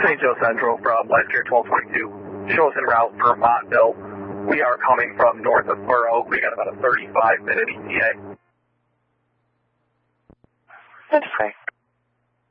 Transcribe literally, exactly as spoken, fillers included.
Saint Joe Central from Western twelve twenty-two. Show us en route for Montville. We are coming from north of Burr Oak. We got about a thirty-five minute E T A. That's fine.